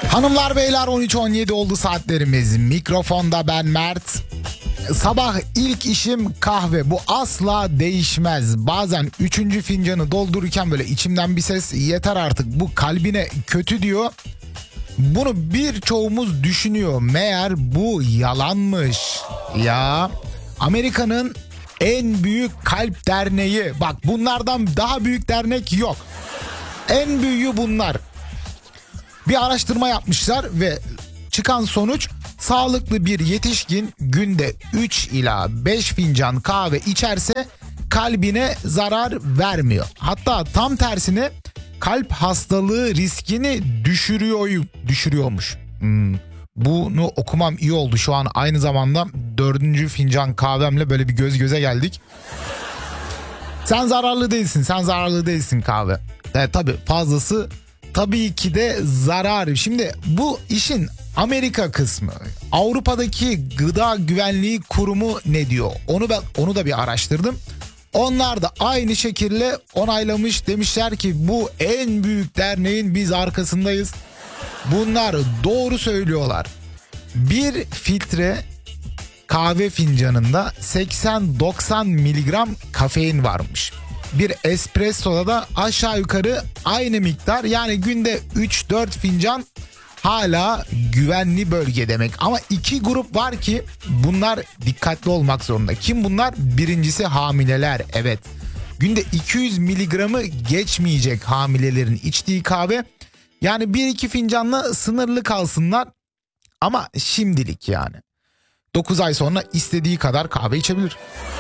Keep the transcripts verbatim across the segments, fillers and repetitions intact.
Hanımlar beyler, on üç on yedi oldu saatlerimiz. Mikrofonda ben Mert. Sabah ilk işim kahve. Bu asla değişmez. Bazen üçüncü fincanı doldururken böyle içimden bir ses yeter artık, bu kalbine kötü diyor. Bunu birçoğumuz düşünüyor. Meğer bu yalanmış. Ya Amerika'nın en büyük kalp derneği. Bak, bunlardan daha büyük dernek yok. En büyüğü bunlar. Bir araştırma yapmışlar ve çıkan sonuç, sağlıklı bir yetişkin günde üç ila beş fincan kahve içerse kalbine zarar vermiyor. Hatta tam tersine kalp hastalığı riskini düşürüyor, düşürüyormuş. Hmm. Bunu okumam iyi oldu. Şu an aynı zamanda dördüncü fincan kahvemle böyle bir göz göze geldik. Sen zararlı değilsin, sen zararlı değilsin kahve. E, tabii fazlası tabii ki de zarar. Şimdi bu işin Amerika kısmı. Avrupa'daki Gıda Güvenliği Kurumu ne diyor? Onu ben onu da bir araştırdım. Onlar da aynı şekilde onaylamış, demişler ki bu en büyük derneğin biz arkasındayız. Bunlar doğru söylüyorlar. Bir filtre kahve fincanında seksen doksan miligram kafein varmış. Bir espressoda da aşağı yukarı aynı miktar, yani günde üç dört fincan hala güvenli bölge demek. Ama iki grup var ki bunlar dikkatli olmak zorunda. Kim bunlar? Birincisi hamileler. Evet, günde iki yüz miligramı geçmeyecek hamilelerin içtiği kahve. Yani bir iki fincanla sınırlı kalsınlar ama şimdilik yani. dokuz ay sonra istediği kadar kahve içebilir.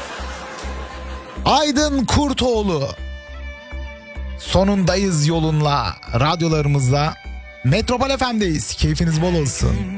Aydın Kurtoğlu. Sonundayız yolunla, radyolarımızla. Metropol F M'deyiz. Keyfiniz bol olsun.